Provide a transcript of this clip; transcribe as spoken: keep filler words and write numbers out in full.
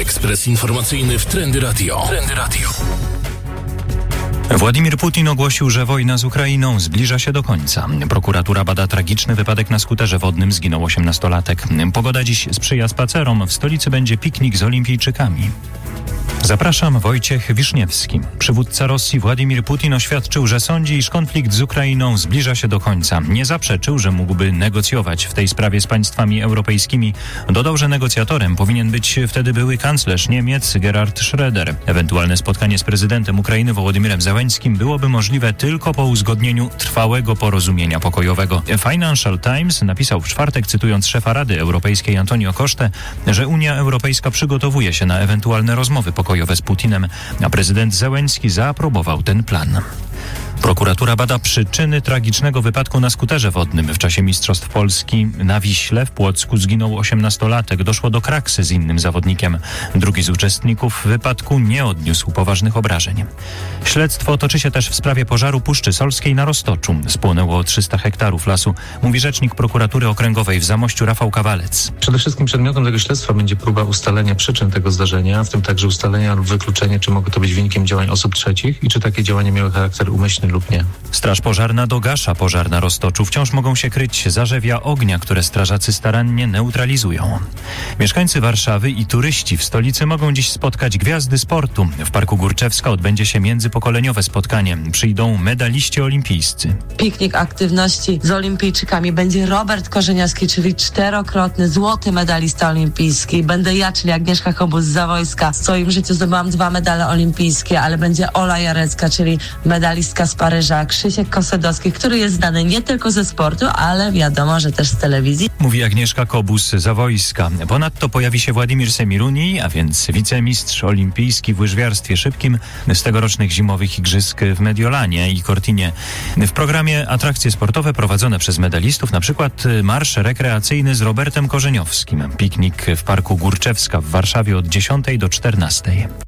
Ekspres informacyjny w Trendy Radio. Trendy Radio. Władimir Putin ogłosił, że wojna z Ukrainą zbliża się do końca. Prokuratura bada tragiczny wypadek na skuterze wodnym, zginął osiemnastolatek. Pogoda dziś sprzyja spacerom, w stolicy będzie piknik z olimpijczykami. Zapraszam, Wojciech Wiszniewski. Przywódca Rosji Władimir Putin oświadczył, że sądzi, iż konflikt z Ukrainą zbliża się do końca. Nie zaprzeczył, że mógłby negocjować w tej sprawie z państwami europejskimi. Dodał, że negocjatorem powinien być wtedy były kanclerz Niemiec Gerhard Schröder. Ewentualne spotkanie z prezydentem Ukrainy Wołodymirem Zełenskim byłoby możliwe tylko po uzgodnieniu trwałego porozumienia pokojowego. Financial Times napisał w czwartek, cytując szefa Rady Europejskiej Antonio Costę, że Unia Europejska przygotowuje się na ewentualne rozmowy pokojowe z Putinem, a prezydent Zełenski zaaprobował ten plan. Prokuratura bada przyczyny tragicznego wypadku na skuterze wodnym. W czasie Mistrzostw Polski na Wiśle w Płocku zginął osiemnastolatek. Doszło do kraksy z innym zawodnikiem. Drugi z uczestników wypadku nie odniósł poważnych obrażeń. Śledztwo toczy się też w sprawie pożaru Puszczy Solskiej na Roztoczu. Spłonęło trzysta hektarów lasu, mówi rzecznik prokuratury okręgowej w Zamościu Rafał Kawalec. Przede wszystkim przedmiotem tego śledztwa będzie próba ustalenia przyczyn tego zdarzenia, w tym także ustalenia lub wykluczenia, czy mogło to być wynikiem działań osób trzecich i czy takie działania miały charakter umyślny lub nie. Straż pożarna dogasza pożar na Roztoczu. Wciąż mogą się kryć zarzewia ognia, które strażacy starannie neutralizują. Mieszkańcy Warszawy i turyści w stolicy mogą dziś spotkać gwiazdy sportu. W Parku Górczewska odbędzie się międzypokoleniowe spotkanie. Przyjdą medaliści olimpijscy. Piknik aktywności z olimpijczykami. Będzie Robert Korzeniowski, czyli czterokrotny złoty medalista olimpijski. Będę ja, czyli Agnieszka Kobus z Zawojska. W swoim życiu zdobyłam dwa medale olimpijskie, ale będzie Ola Jarecka, czyli medalistka z Paryża, Krzysiek Kosedowski, który jest znany nie tylko ze sportu, ale wiadomo, że też z telewizji. Mówi Agnieszka Kobus z Zawojska. Ponadto pojawi się Władimir Semiruni, a więc wicemistrz olimpijski w łyżwiarstwie szybkim z tegorocznych zimowych igrzysk w Mediolanie i Cortinie. W programie atrakcje sportowe prowadzone przez medalistów, na przykład marsz rekreacyjny z Robertem Korzeniowskim. Piknik w Parku Górczewska w Warszawie od dziesiątej do czternastej.